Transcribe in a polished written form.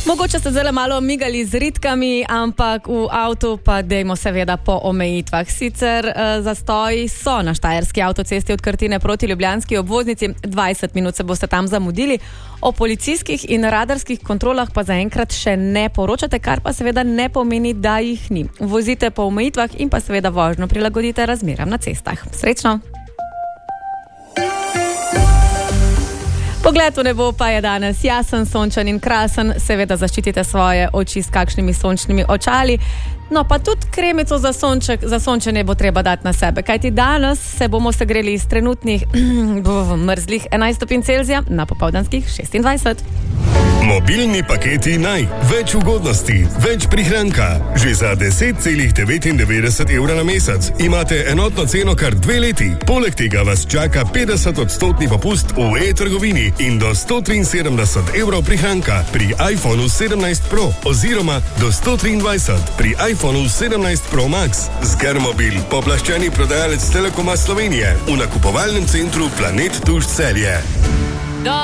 Mogoče ste zelo malo migali z ritkami, ampak v avtu pa dejmo seveda po omejitvah. Sicer zastoji so na štajerski avtocesti od Krtine proti ljubljanski obvoznici, 20 minut se boste tam zamudili. O policijskih in radarskih kontrolah pa zaenkrat še ne poročate, kar pa seveda ne pomeni, da jih ni. Vozite po omejitvah in pa seveda vožnjo prilagodite razmeram na cestah. Srečno! Pogled v nebo pa je danes jasen, sončen in krasen, seveda zaščitite svoje oči s kakšnimi sončnimi očali, no pa tudi kremico za sončenje bo treba dati na sebe, kajti danes se bomo segreli iz trenutnih mrzlih 11 stopinj Celzija na popoldanskih 26. Mobilni paketi Naj. Več ugodnosti, več prihranka. Že za 10,99 evra na mesec imate enotno ceno kar 2 leti. Poleg tega vas čaka 50% popust v e-trgovini in do 173 evrov prihranka pri iPhonu 17 Pro oziroma do 123 pri iPhonu 17 Pro Max. Skermobil, poplaščeni prodajalec Telekoma Slovenije v nakupovalnem centru Planet Tuš Celje.